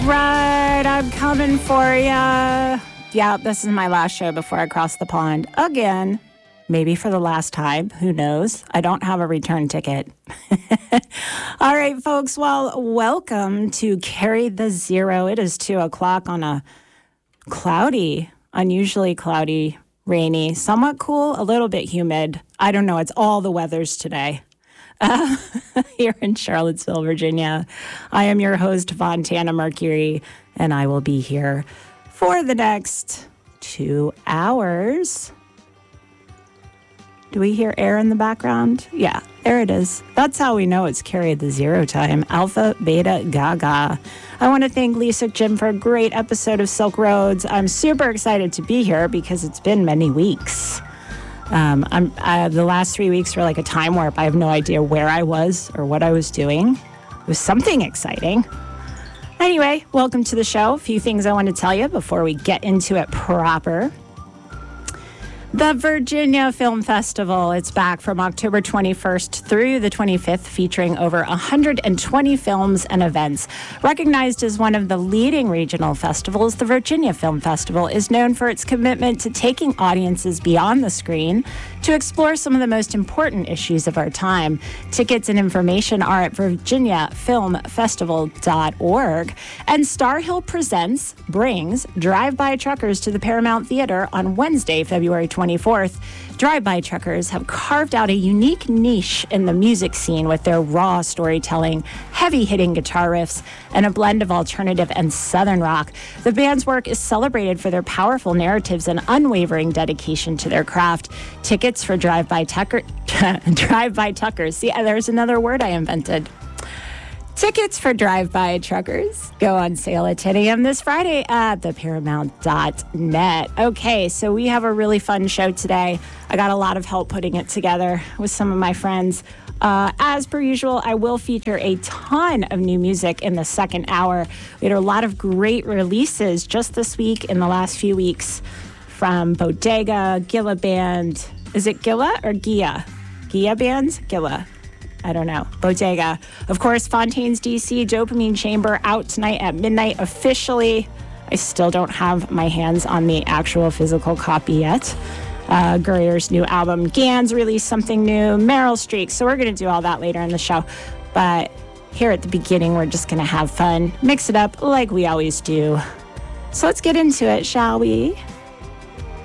Right, I'm coming for ya. Yeah, this is my last show before I cross the pond again. Maybe for the last time. Who knows? I don't have a return ticket. All right, folks. Well, welcome to Carry the Zero. It is 2:00 on a cloudy, unusually cloudy, rainy, somewhat cool, a little bit humid. I don't know. It's all the weathers today. Here in Charlottesville, Virginia. I am your host, Fontana Mercury, and I will be here for the next 2 hours. Do we hear air in the background? Yeah, there it is. That's how we know it's Carry the Zero time. Alpha, Beta, Gaga. I want to thank Lisa Jim for a great episode of Silk Roads. I'm super excited to be here because it's been many weeks. The last 3 weeks were like a time warp. I have no idea where I was or what I was doing. It was something exciting. Anyway, welcome to the show. A few things I want to tell you before we get into it proper. The Virginia Film Festival, it's back from October 21st through the 25th, featuring over 120 films and events. Recognized as one of the leading regional festivals, the Virginia Film Festival is known for its commitment to taking audiences beyond the screen to explore some of the most important issues of our time. Tickets and information are at virginiafilmfestival.org. And Star Hill brings Drive-By Truckers to the Paramount Theater on Wednesday, February 24th. Drive-By Truckers have carved out a unique niche in the music scene with their raw storytelling, heavy-hitting guitar riffs, and a blend of alternative and southern rock. The band's work is celebrated for their powerful narratives and unwavering dedication to their craft. Tickets for Drive-By Truckers. See, there's another word I invented. Tickets for Drive-By Truckers go on sale at 10 a.m. this Friday at theparamount.net. Okay, so we have a really fun show today. I got a lot of help putting it together with some of my friends. As per usual, I will feature a ton of new music in the second hour. We had a lot of great releases just this week, in the last few weeks, from Bodega, Gilla Band. Is it Gilla or Gia? Gia Bands? Gilla. I don't know. Bodega. Of course, Fontaines DC, Dopamine Chamber, out tonight at midnight officially. I still don't have my hands on the actual physical copy yet. Guerrier's new album, Gans, released something new. Meryl Streep. So we're going to do all that later in the show. But here at the beginning, we're just going to have fun. Mix it up like we always do. So let's get into it, shall we?